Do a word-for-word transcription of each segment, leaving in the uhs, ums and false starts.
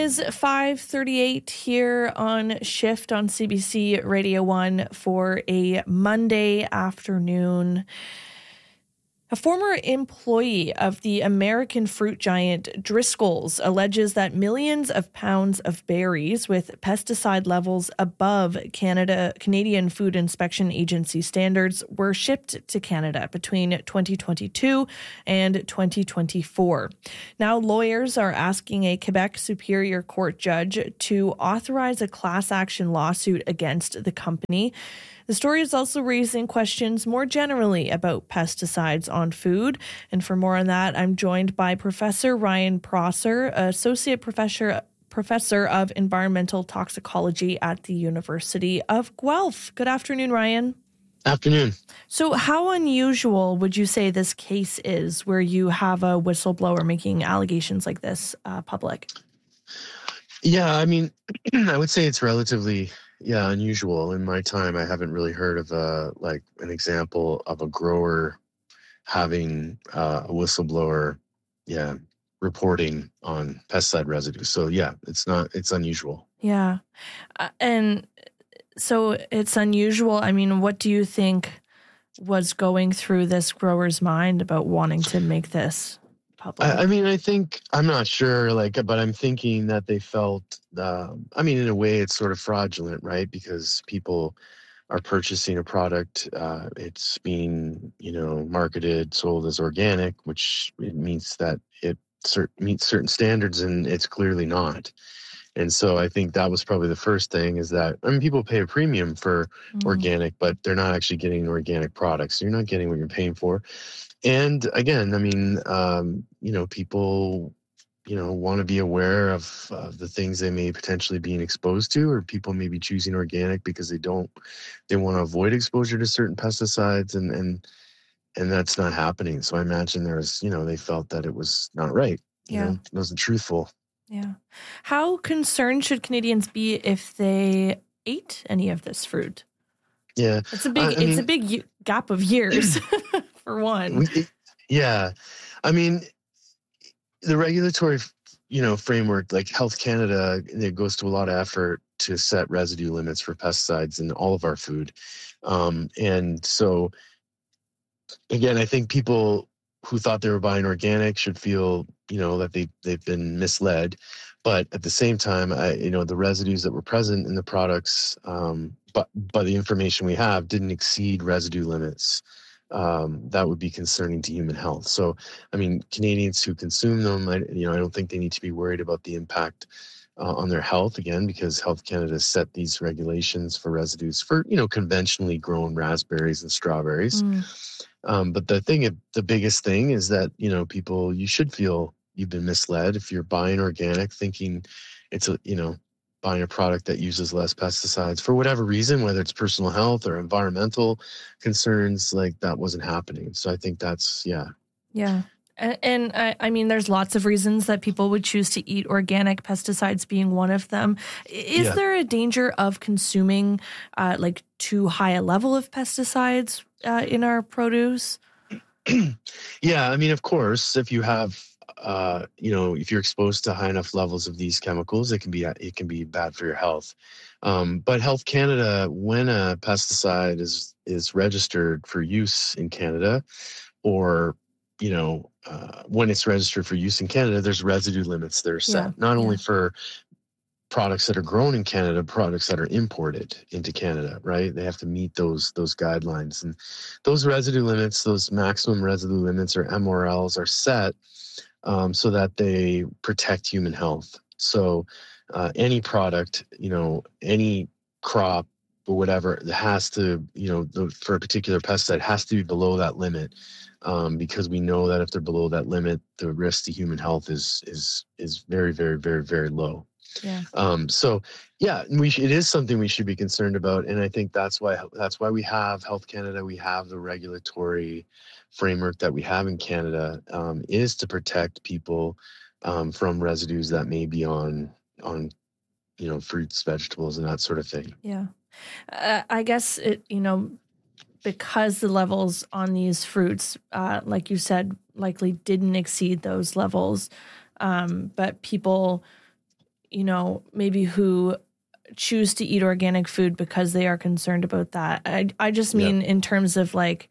is five thirty-eight here on Shift on C B C Radio one for a Monday afternoon. A former employee of the American fruit giant Driscoll's alleges that millions of pounds of berries with pesticide levels above Canada Canadian Food Inspection Agency standards were shipped to Canada between twenty twenty-two and twenty twenty-four. Now, lawyers are asking a Quebec Superior Court judge to authorize a class action lawsuit against the company. The story is also raising questions more generally about pesticides on food. And for more on that, I'm joined by Professor Ryan Prosser, Associate Professor Professor of Environmental Toxicology at the University of Guelph. Good afternoon, Ryan. Afternoon. So how unusual would you say this case is where you have a whistleblower making allegations like this uh, public? Yeah, I mean, I would say it's relatively... Yeah, unusual. In my time, I haven't really heard of a like an example of a grower having uh, a whistleblower, yeah, reporting on pesticide residue. So yeah, it's not it's unusual. Yeah, uh, and so it's unusual. I mean, what do you think was going through this grower's mind about wanting to make this public? I, I mean, I think I'm not sure, like, but I'm thinking that they felt. Um, I mean, in a way, it's sort of fraudulent, right? Because people are purchasing a product. Uh, it's being, you know, marketed, sold as organic, which it means that it cert- meets certain standards, and it's clearly not. And so I think that was probably the first thing is that, I mean, people pay a premium for mm. organic, but they're not actually getting an organic product. So you're not getting what you're paying for. And again, I mean, um, you know, people, you know, want to be aware of uh, the things they may potentially be exposed to, or people may be choosing organic because they don't, they want to avoid exposure to certain pesticides, and, and, and that's not happening. So I imagine there's, you know, they felt that it was not right. You yeah. know, it wasn't truthful. Yeah. How concerned should Canadians be if they ate any of this fruit? Yeah. It's a big, I, I it's mean, a big gap of years for one. We, yeah. I mean, the regulatory, you know, framework, like Health Canada, it goes to a lot of effort to set residue limits for pesticides in all of our food. Um, and so, again, I think people who thought they were buying organic should feel, you know, that they, they've been misled. But at the same time, I, you know, the residues that were present in the products, um, but by the information we have, didn't exceed residue limits. Um, that would be concerning to human health. So, I mean, Canadians who consume them, I, you know, I don't think they need to be worried about the impact uh, on their health, again, because Health Canada set these regulations for residues for, you know, conventionally grown raspberries and strawberries. Mm. Um, but the thing, the biggest thing is that, you know, people, you should feel you've been misled if you're buying organic, thinking it's a, you know, buying a product that uses less pesticides for whatever reason, whether it's personal health or environmental concerns, like that wasn't happening. So I think that's, yeah. Yeah. And, and I, I mean, there's lots of reasons that people would choose to eat organic, pesticides being one of them. Is yeah. there a danger of consuming uh, like too high a level of pesticides uh, in our produce? Yeah. I mean, of course, if you have, Uh, you know, if you're exposed to high enough levels of these chemicals, it can be it can be bad for your health. Um, but Health Canada, when a pesticide is is registered for use in Canada, or you know, uh, when it's registered for use in Canada, there's residue limits that are set, yeah. not yeah. only for products that are grown in Canada, products that are imported into Canada, right? They have to meet those those guidelines, and those residue limits, those maximum residue limits or M R Ls, are set Um, so that they protect human health. So uh, any product, you know, any crop or whatever, that has to, you know, the, for a particular pesticide has to be below that limit, um, because we know that if they're below that limit, the risk to human health is is is very, very, very, very low. Yeah. Um, so yeah, we sh- it is something we should be concerned about, and I think that's why that's why we have Health Canada. We have the regulatory framework that we have in Canada, um, is to protect people um, from residues that may be on on you know fruits, vegetables, and that sort of thing. Yeah, uh, I guess it you know because the levels on these fruits, uh, like you said, likely didn't exceed those levels, um, but people. you know, maybe who choose to eat organic food because they are concerned about that. I I just mean Yep. in terms of like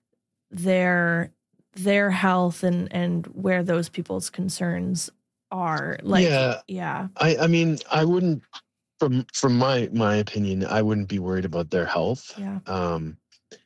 their their health and and where those people's concerns are. Like, Yeah. yeah. I, I mean, I wouldn't, from from my my opinion, I wouldn't be worried about their health. Yeah. Um,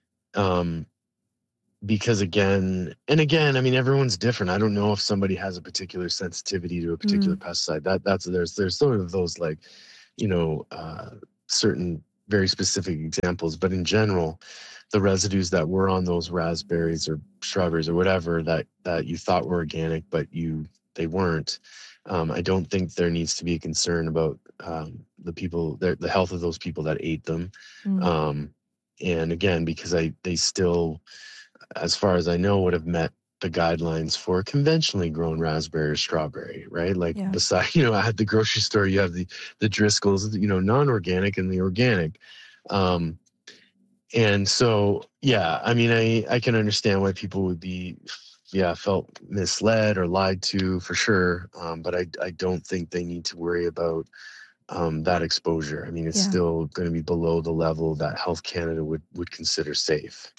um, because again and again, I mean, everyone's different. I don't know if somebody has a particular sensitivity to a particular Mm, pesticide. That that's there's there's sort of those like, you know, uh, certain very specific examples, but in general, the residues that were on those raspberries or strawberries or whatever that that you thought were organic, but you they weren't. Um, I don't think there needs to be a concern about um, the people, the, the health of those people that ate them. mm, Um, and again, because I they still, as far as I know, would have met the guidelines for conventionally grown raspberry or strawberry, right? Like yeah. beside, you know, at the grocery store, you have the the Driscolls, you know, non-organic and the organic. Um, and so, yeah, I mean, I I can understand why people would be, yeah, felt misled or lied to for sure. Um, but I I don't think they need to worry about um, that exposure. I mean, it's Yeah. still going to be below the level that Health Canada would would consider safe.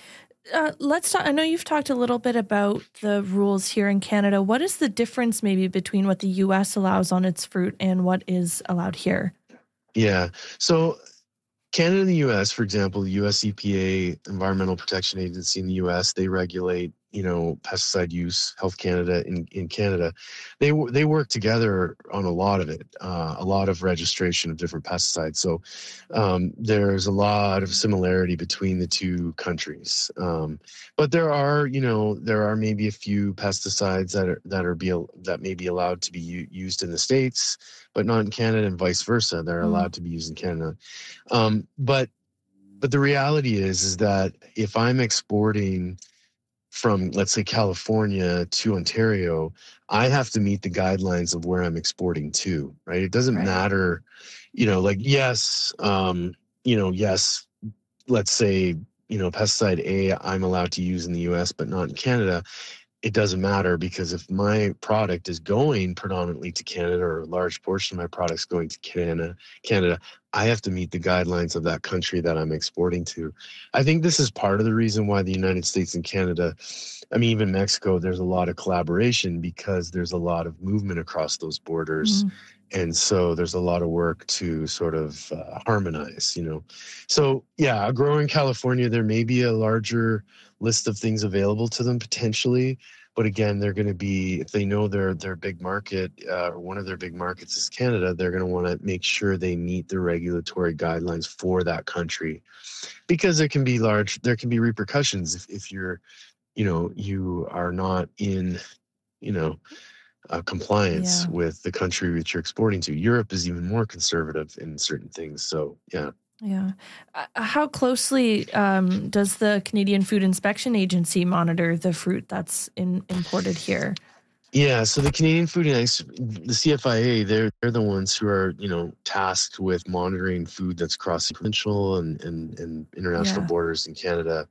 Uh, let's talk. I know you've talked a little bit about the rules here in Canada. What is the difference maybe between what the U S allows on its fruit and what is allowed here? Yeah. So Canada and the U S, for example, the U S E P A, Environmental Protection Agency in the U S, they regulate, you know, pesticide use. Health Canada in, in Canada, they they work together on a lot of it, uh, a lot of registration of different pesticides. So um, there's a lot of similarity between the two countries. Um, but there are, you know, there are maybe a few pesticides that are that are be that may be allowed to be u- used in the States, but not in Canada, and vice versa. They're Mm, allowed to be used in Canada. Um, but but the reality is is that if I'm exporting from, let's say, California to Ontario, I have to meet the guidelines of where I'm exporting to, right? It doesn't right. matter, you know, like yes, um, you know, yes, let's say, you know, pesticide A I'm allowed to use in the U S, but not in Canada. It doesn't matter because if my product is going predominantly to Canada or a large portion of my products going to Canada, Canada, I have to meet the guidelines of that country that I'm exporting to. I think this is part of the reason why the United States and Canada, I mean, even Mexico, there's a lot of collaboration because there's a lot of movement across those borders. Mm, And so there's a lot of work to sort of uh, harmonize, you know. So, yeah, a grower in California, there may be a larger list of things available to them potentially. But again, they're going to be, if they know their their big market, uh, or one of their big markets is Canada, they're going to want to make sure they meet the regulatory guidelines for that country, because there can be large, there can be repercussions if, if you're, you know, you are not in, you know, uh, compliance yeah. with the country that you're exporting to. Europe is even more conservative in certain things. So yeah. Yeah. Uh, how closely um, does the Canadian Food Inspection Agency monitor the fruit that's in, imported here? Yeah, so the Canadian Food and Ex- the C F I A, they're they're the ones who are, you know, tasked with monitoring food that's crossing provincial and and, and international Yeah. borders in Canada.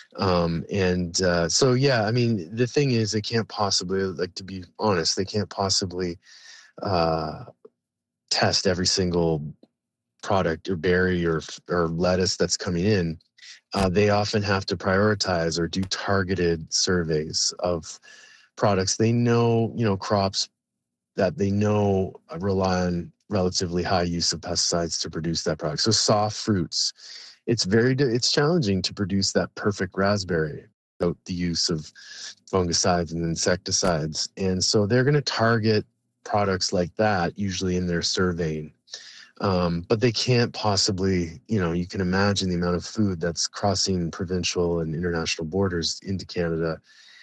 Um, and uh, so yeah, I mean, the thing is, they can't possibly, like, to be honest, they can't possibly uh, test every single product or berry or or lettuce that's coming in. Uh, they often have to prioritize or do targeted surveys of products they know, you know, crops that they know rely on relatively high use of pesticides to produce that product. So soft fruits, it's very it's challenging to produce that perfect raspberry without the use of fungicides and insecticides. And so they're going to target products like that usually in their surveying. Um, but they can't possibly, you know, you can imagine the amount of food that's crossing provincial and international borders into Canada,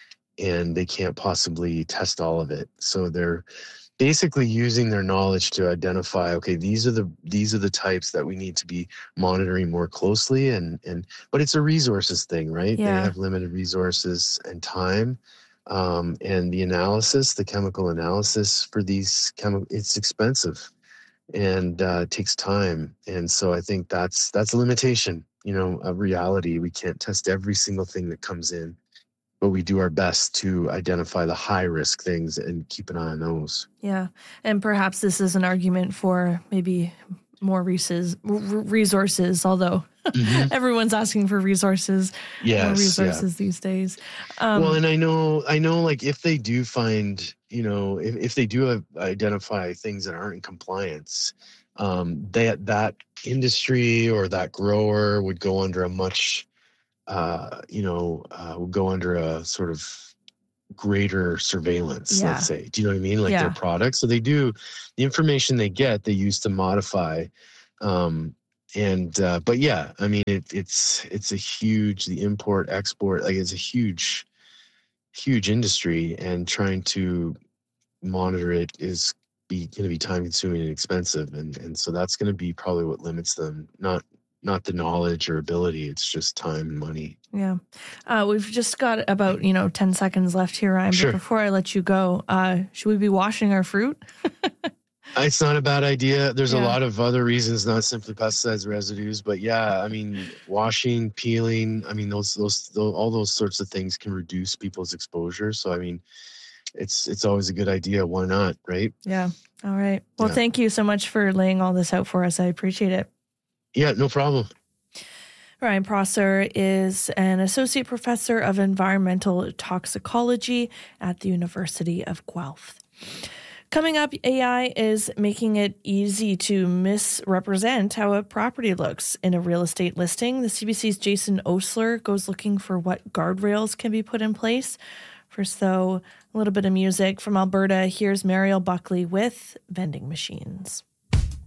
and they can't possibly test all of it. So they're basically using their knowledge to identify, okay, these are the these are the types that we need to be monitoring more closely. And and but it's a resources thing, right? They Yeah. have limited resources and time. Um, and the analysis, the chemical analysis for these chemical, it's expensive and uh, it takes time. And so I think that's that's a limitation, you know, a reality. We can't test every single thing that comes in, but we do our best to identify the high risk things and keep an eye on those. Yeah. And perhaps this is an argument for maybe more resources, resources although mm-hmm. everyone's asking for resources, yes, more resources yeah. these days. Um, well, and I know, I know, like if they do find, you know, if, if they do identify things that aren't in compliance, um, that that industry or that grower would go under a much, uh, you know, uh, would go under a sort of greater surveillance, yeah. let's say. Do you know what I mean? Like yeah. their products. So they do, the information they get, they use to modify. Um, and, uh, but yeah, I mean, it, it's, it's a huge, the import, export, like it's a huge, huge industry, and trying to monitor it is be going to be time consuming and expensive. And, and so that's going to be probably what limits them, not, not the knowledge or ability. It's just time and money. Yeah. Uh, we've just got about, you know, ten seconds left here, Ryan. Sure. But before I let you go, uh, should we be washing our fruit? It's not a bad idea. There's Yeah. a lot of other reasons, not simply pesticides, residues, but yeah, I mean, washing, peeling, I mean, those, those, those, all those sorts of things can reduce people's exposure. So, I mean, it's, it's always a good idea. Why not? Right. Yeah. All right. Well, Yeah. thank you so much for laying all this out for us. I appreciate it. Yeah, no problem. Ryan Prosser is an associate professor of environmental toxicology at the University of Guelph. Coming up, A I is making it easy to misrepresent how a property looks in a real estate listing. The C B C's Jason Osler goes looking for what guardrails can be put in place. First, though, a little bit of music from Alberta. Here's Mariel Buckley with Vending Machines.